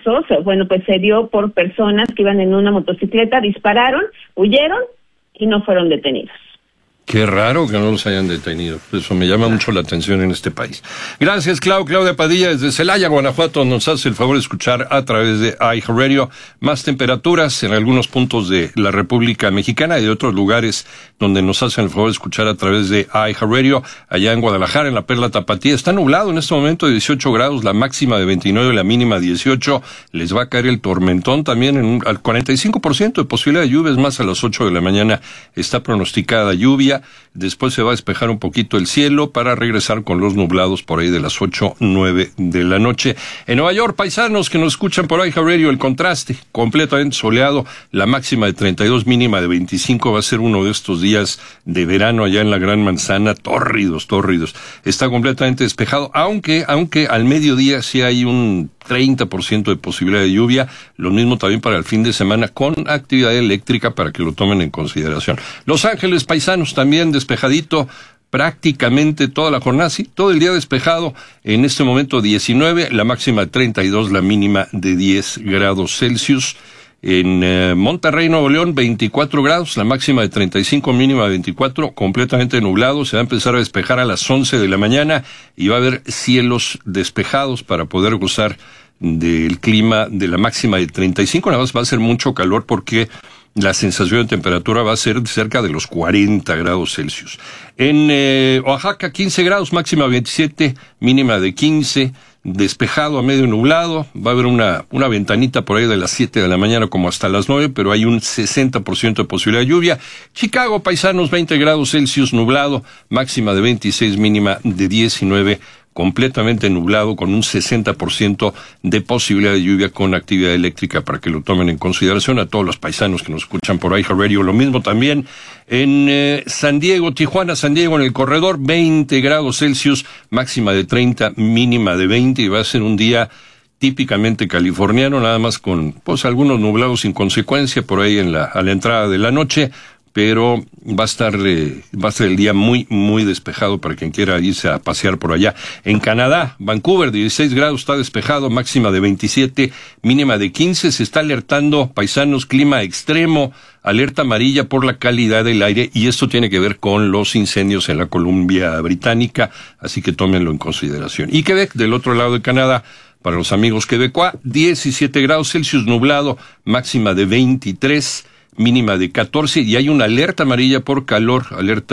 casos, pues se dio por personas que iban en una motocicleta, dispararon, huyeron y no fueron detenidos. Qué raro que no los hayan detenido. Eso me llama mucho la atención en este país. Gracias, Claudia Padilla, desde Celaya, Guanajuato, nos hace el favor de escuchar a través de iHeartRadio. Más temperaturas en algunos puntos de la República Mexicana y de otros lugares donde nos hacen el favor de escuchar a través de iHeartRadio. Allá en Guadalajara, en la Perla Tapatía, está nublado en este momento, 18 grados, la máxima de 29, la mínima 18. Les va a caer el tormentón también al 45% de posibilidad de lluvias, más a las 8 de la mañana está pronosticada lluvia. Después se va a despejar un poquito el cielo para regresar con los nublados por ahí de las 8, 9 de la noche. En Nueva York, paisanos que nos escuchan por iHeartRadio, el contraste completamente soleado, la máxima de 32, mínima de 25, va a ser uno de estos días de verano allá en la Gran Manzana, tórridos. Está completamente despejado, aunque al mediodía sí hay un 30% de posibilidad de lluvia, lo mismo también para el fin de semana con actividad eléctrica para que lo tomen en consideración. Los Ángeles, paisanos, también despejadito prácticamente toda la jornada, sí, todo el día despejado, en este momento 19, la máxima de 32, la mínima de 10 grados Celsius. En Monterrey, Nuevo León, 24 grados, la máxima de 35, mínima de 24, completamente nublado, se va a empezar a despejar a las 11 de la mañana y va a haber cielos despejados para poder gozar del clima de la máxima de 35, nada más va a ser mucho calor porque la sensación de temperatura va a ser de cerca de los 40 grados Celsius. En Oaxaca, 15 grados, máxima 27, mínima de 15, despejado a medio nublado, va a haber una ventanita por ahí de las 7 de la mañana como hasta las 9, pero hay un 60% de posibilidad de lluvia. Chicago, paisanos, 20 grados Celsius, nublado, máxima de 26, mínima de 19, completamente nublado con un 60% de posibilidad de lluvia con actividad eléctrica para que lo tomen en consideración a todos los paisanos que nos escuchan por iHeartRadio. Lo mismo también en San Diego, Tijuana, San Diego, en el corredor, 20 grados Celsius, máxima de 30, mínima de 20 y va a ser un día típicamente californiano, nada más con algunos nublados sin consecuencia por ahí a la entrada de la noche, pero va a estar el día muy, muy despejado para quien quiera irse a pasear por allá. En Canadá, Vancouver, 16 grados, está despejado, máxima de 27, mínima de 15, se está alertando, paisanos, clima extremo, alerta amarilla por la calidad del aire, y esto tiene que ver con los incendios en la Columbia Británica, así que tómenlo en consideración. Y Quebec, del otro lado de Canadá, para los amigos quebecois, 17 grados Celsius, nublado, máxima de 23, mínima de 14, y hay una alerta amarilla por calor,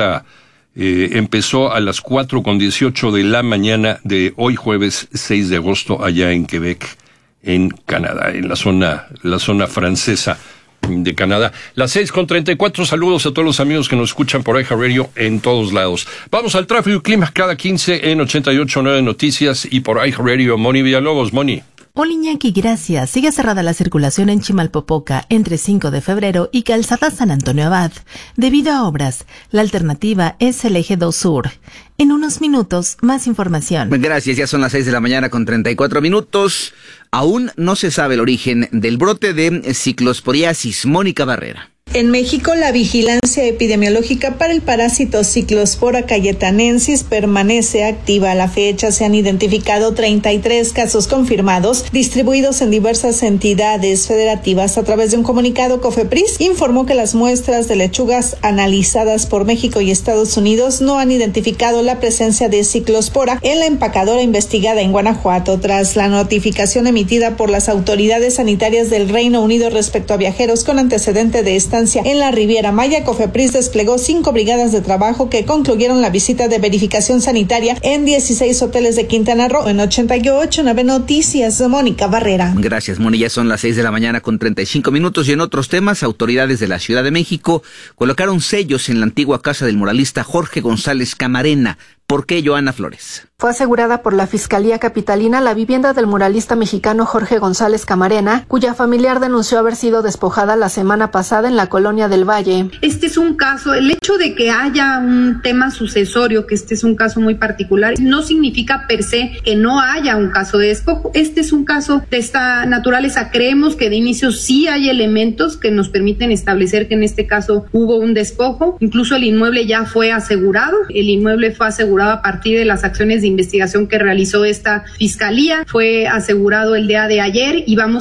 empezó a las 4:18 de la mañana de hoy jueves 6 de agosto allá en Quebec, en Canadá, en la zona francesa de Canadá. Las 6:34, saludos a todos los amigos que nos escuchan por iHeartRadio en todos lados. Vamos al tráfico y clima cada 15 en 88.9 Noticias y por iHeartRadio. Moni Villalobos, Moni. Hola Iñaki, gracias. Sigue cerrada la circulación en Chimalpopoca entre 5 de febrero y Calzada San Antonio Abad. Debido a obras, la alternativa es el eje 2 Sur. En unos minutos, más información. Gracias, ya son las 6 de la mañana con 34 minutos. Aún no se sabe el origen del brote de ciclosporiasis. Mónica Barrera. En México, la vigilancia epidemiológica para el parásito Cyclospora cayetanensis permanece activa. A la fecha se han identificado 33 casos confirmados, distribuidos en diversas entidades federativas. A través de un comunicado, COFEPRIS informó que las muestras de lechugas analizadas por México y Estados Unidos no han identificado la presencia de Cyclospora en la empacadora investigada en Guanajuato. Tras la notificación emitida por las autoridades sanitarias del Reino Unido respecto a viajeros con antecedente de estancia en la Riviera Maya, COFEPRIS desplegó 5 brigadas de trabajo que concluyeron la visita de verificación sanitaria en 16 hoteles de Quintana Roo. En 88.9 Noticias, Mónica Barrera. Gracias, Moni. Ya son las 6 de la mañana con 35 minutos y en otros temas, autoridades de la Ciudad de México colocaron sellos en la antigua casa del muralista Jorge González Camarena. ¿Por qué, Joana Flores? Fue asegurada por la Fiscalía Capitalina la vivienda del muralista mexicano Jorge González Camarena, cuya familiar denunció haber sido despojada la semana pasada en la Colonia del Valle. Este es un caso, el hecho de que haya un tema sucesorio, que este es un caso muy particular, no significa per se que no haya un caso de despojo. Este es un caso de esta naturaleza. Creemos que de inicio sí hay elementos que nos permiten establecer que en este caso hubo un despojo. Incluso el inmueble ya fue asegurado. El inmueble fue asegurado a partir de las acciones de investigación que realizó esta fiscalía. Fue asegurado el día de ayer y vamos